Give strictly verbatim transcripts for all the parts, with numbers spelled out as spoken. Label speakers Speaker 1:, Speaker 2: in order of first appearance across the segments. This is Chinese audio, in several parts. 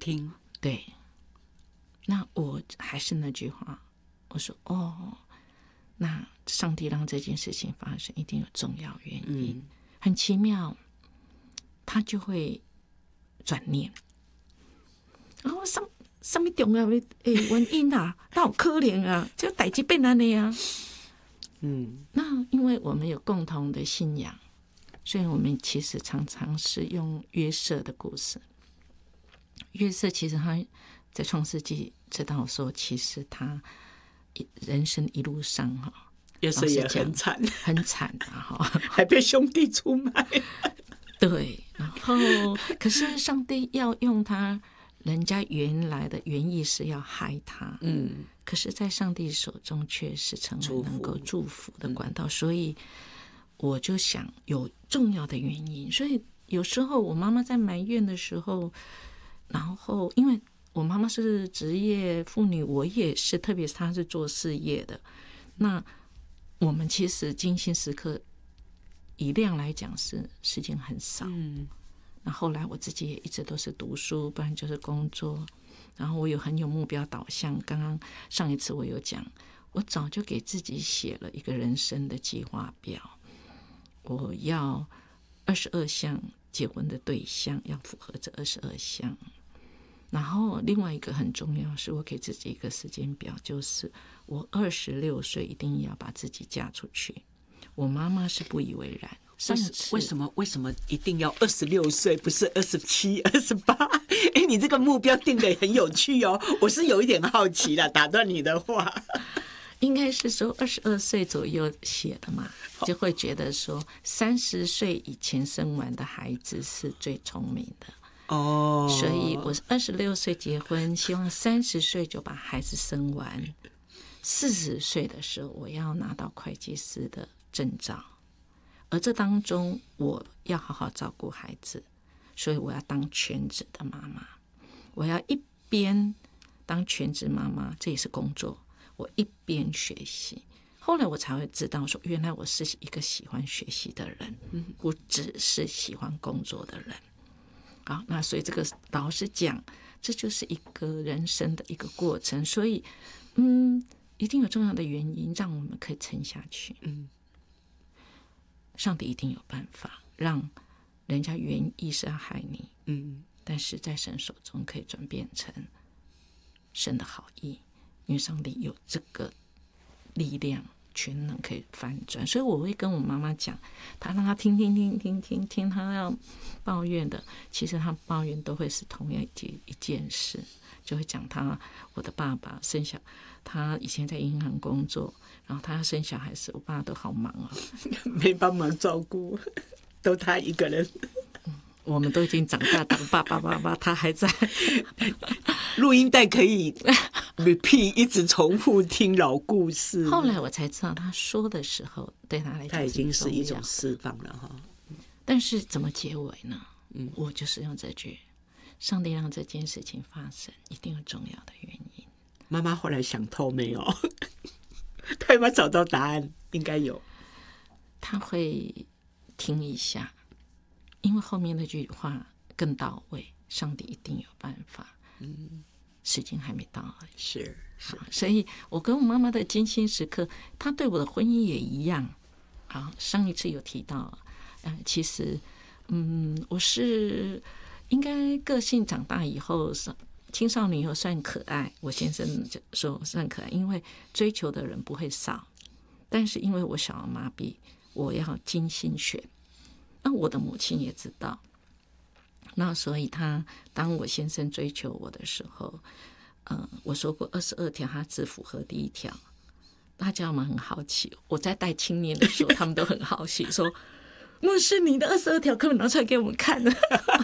Speaker 1: 听。
Speaker 2: 对，那我还是那句话，我说哦，那上帝让这件事情发生，一定有重要原因，嗯、很奇妙，他就会转念。然后上上面重要的诶原因啊，那有可能啊，这代志变安尼啊。嗯，那因为我们有共同的信仰，所以我们其实常常是用约瑟的故事。约瑟其实他在创世纪知道说，其实他人生一路上哈，
Speaker 1: 约瑟也很惨，
Speaker 2: 很惨啊，
Speaker 1: 还被兄弟出卖。
Speaker 2: 对，然后可是上帝要用他。人家原来的原意是要害他，嗯，可是在上帝手中却是成为能够祝福的管道，所以我就想有重要的原因。所以有时候我妈妈在埋怨的时候，然后因为我妈妈是职业妇女，我也是，特别是她是做事业的，那我们其实精心时刻以量来讲是时间很少，嗯。那后来我自己也一直都是读书，不然就是工作。然后我有很有目标导向。刚刚上一次我有讲，我早就给自己写了一个人生的计划表。我要二十二项结婚的对象，要符合这二十二项。然后另外一个很重要，是我给自己一个时间表，就是我二十六岁一定要把自己嫁出去。我妈妈是不以为然。
Speaker 1: 为什么为什么一定要二十六岁，不是二十七、二十八？哎，你这个目标定得很有趣哦，我是有一点好奇啦，打断你的话，
Speaker 2: 应该是说二十二岁左右写的嘛，就会觉得说三十岁以前生完的孩子是最聪明的哦，所以我二十六岁结婚，希望三十岁就把孩子生完，四十岁的时候我要拿到会计师的证照。而这当中我要好好照顾孩子，所以我要当全职的妈妈，我要一边当全职妈妈，这也是工作，我一边学习。后来我才会知道说，原来我是一个喜欢学习的人，不只是喜欢工作的人。好，那所以这个老实讲，这就是一个人生的一个过程，所以嗯，一定有重要的原因让我们可以撑下去。嗯，上帝一定有办法让人家原意是要害你，嗯，但是在神手中可以转变成神的好意，因为上帝有这个力量全能可以翻转。所以我会跟我妈妈讲，她让她听听听听听听她要抱怨的，其实她抱怨都会是同样一件事，就会讲她我的爸爸生小，他以前在银行工作，然后他生小孩时，我爸都好忙啊，
Speaker 1: 没帮忙照顾，都他一个人。
Speaker 2: 我们都已经长大当爸爸爸爸，他还在。
Speaker 1: 录音带可以 repeat 一直重复听老故事。
Speaker 2: 后来我才知道，他说的时候对他来讲，
Speaker 1: 他已经是一种释放了哈。
Speaker 2: 但是怎么结尾呢？嗯，我就是用这句：上帝让这件事情发生，一定有重要的原因。
Speaker 1: 妈妈后来想透没有？他有没有找到答案？应该有。
Speaker 2: 他会听一下。因为后面那句话更到位，上帝一定有办法。嗯，时间还没到而已。
Speaker 1: 是是，
Speaker 2: 所以我跟我妈妈的精心时刻，她对我的婚姻也一样。好，上一次有提到，呃，其实，嗯，我是应该个性长大以后，青少年以后算可爱。我先生就说算可爱，因为追求的人不会少，但是因为我小儿麻痹，我要精心选。那我的母亲也知道，那所以他当我先生追求我的时候，呃，我说过二十二条，他只符合第一条。大家们很好奇，我在带青年的时候，他们都很好奇，说：“牧师，你的二十二条可不可以拿出来给我们看呢？”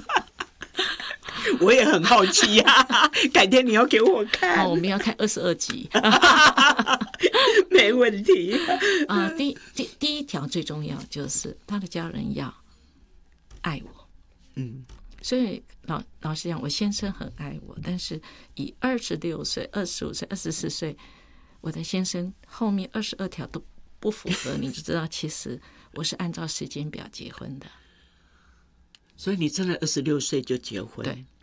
Speaker 1: 我也很好奇呀、啊，改天你要给我看。
Speaker 2: 好，我们要看二十二集，
Speaker 1: 没问题。
Speaker 2: 啊、呃，第第第一条最重要就是他的家人要爱我，嗯，所以老老实讲，我先生很爱我，但是以二十六岁、二十五岁、二十四岁，我的先生后面二十二条都不符合，你就知道，其实我是按照时间表结婚的。
Speaker 1: 所以你真的二十六岁就结婚？
Speaker 2: 对，